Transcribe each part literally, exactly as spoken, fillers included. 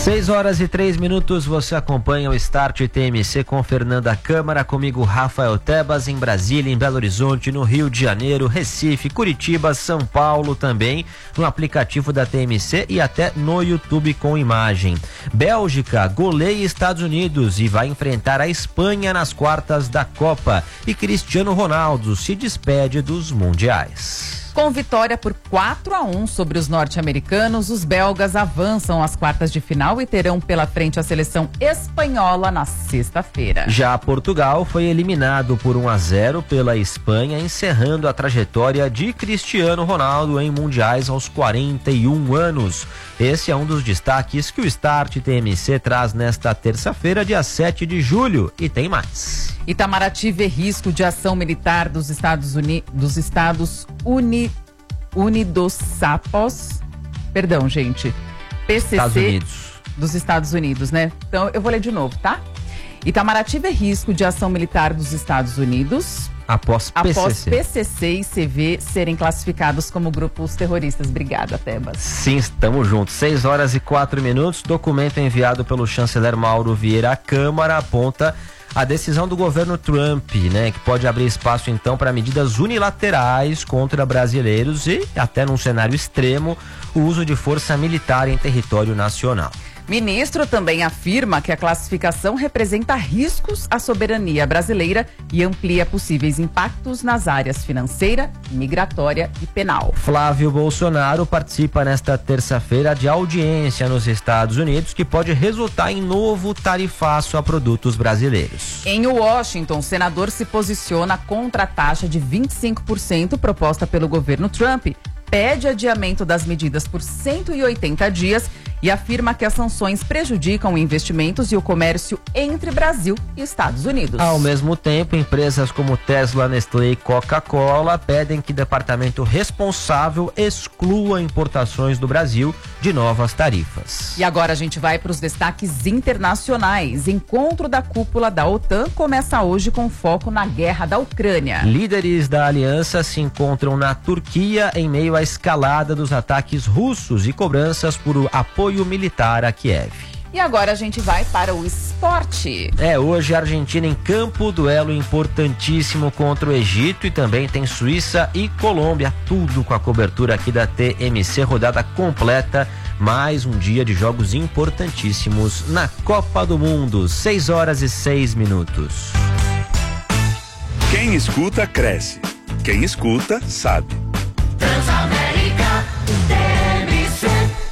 seis horas e três minutos, você acompanha o Start T M C com Fernanda Câmara, comigo Rafael Tebas, em Brasília, em Belo Horizonte, no Rio de Janeiro, Recife, Curitiba, São Paulo também, no aplicativo da T M C e até no YouTube com imagem. Bélgica goleia Estados Unidos e vai enfrentar a Espanha nas quartas da Copa. E Cristiano Ronaldo se despede dos mundiais. Com vitória por quatro a um sobre os norte-americanos, os belgas avançam às quartas de final e terão pela frente a seleção espanhola na sexta-feira. Já Portugal foi eliminado por um a zero pela Espanha, encerrando a trajetória de Cristiano Ronaldo em mundiais aos quarenta e um anos. Esse é um dos destaques que o Start T M C traz nesta terça-feira, dia sete de julho, e tem mais. Itamaraty vê risco de ação militar dos Estados Unidos, dos Estados Uni, Unidos-Sapos, perdão, gente, P C C Estados Unidos. Dos Estados Unidos, né? Então eu vou ler de novo, tá? Itamaraty vê risco de ação militar dos Estados Unidos após P C C. Após P C C e C V serem classificados como grupos terroristas. Obrigada, Tebas. Sim, estamos juntos. seis horas e quatro minutos. Documento enviado pelo chanceler Mauro Vieira à Câmara aponta a decisão do governo Trump, né, que pode abrir espaço então para medidas unilaterais contra brasileiros e, até num cenário extremo, o uso de força militar em território nacional. Ministro também afirma que a classificação representa riscos à soberania brasileira e amplia possíveis impactos nas áreas financeira, migratória e penal. Flávio Bolsonaro participa nesta terça-feira de audiência nos Estados Unidos que pode resultar em novo tarifaço a produtos brasileiros. Em Washington, o senador se posiciona contra a taxa de vinte e cinco por cento proposta pelo governo Trump, pede adiamento das medidas por cento e oitenta dias e afirma que as sanções prejudicam investimentos e o comércio entre Brasil e Estados Unidos. Ao mesmo tempo, empresas como Tesla, Nestlé e Coca-Cola pedem que o departamento responsável exclua importações do Brasil de novas tarifas. E agora a gente vai para os destaques internacionais. Encontro da cúpula da OTAN começa hoje com foco na guerra da Ucrânia. Líderes da aliança se encontram na Turquia em meio à escalada dos ataques russos e cobranças por apoio militar a Kiev. E agora a gente vai para o esporte. É, hoje a Argentina em campo, duelo importantíssimo contra o Egito, e também tem Suíça e Colômbia, tudo com a cobertura aqui da T M C, rodada completa, mais um dia de jogos importantíssimos na Copa do Mundo, seis horas e seis minutos. Quem escuta, cresce. Quem escuta, sabe. Transamérica T M C.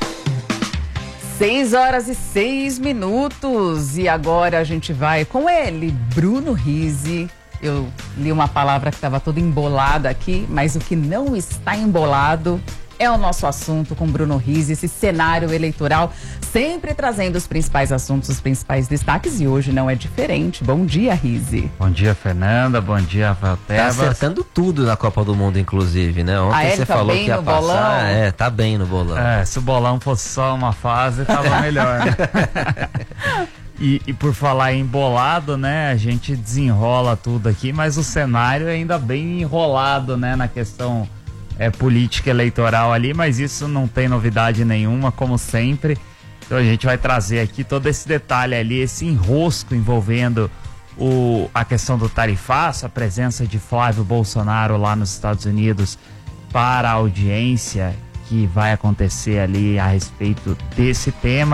seis horas e seis minutos e agora a gente vai com ele, Bruno Rizzi. Eu li uma palavra que estava toda embolada aqui, mas o que não está embolado é o nosso assunto com Bruno Rizzi, esse cenário eleitoral, sempre trazendo os principais assuntos, os principais destaques, e hoje não é diferente. Bom dia, Rizzi. Bom dia, Fernanda. Bom dia, Rafael Tebas. Tá acertando tudo na Copa do Mundo, inclusive, né? Ontem ah, você tá falou bem que ia no passar. Bolão? É, tá bem no bolão. É, se o bolão fosse só uma fase, tava melhor, né? E, e por falar em embolado, né, a gente desenrola tudo aqui, mas o cenário é ainda bem enrolado, né, na questão é, política eleitoral ali, mas isso não tem novidade nenhuma, como sempre. Então a gente vai trazer aqui todo esse detalhe ali, esse enrosco envolvendo o, a questão do tarifaço, a presença de Flávio Bolsonaro lá nos Estados Unidos para a audiência que vai acontecer ali a respeito desse tema.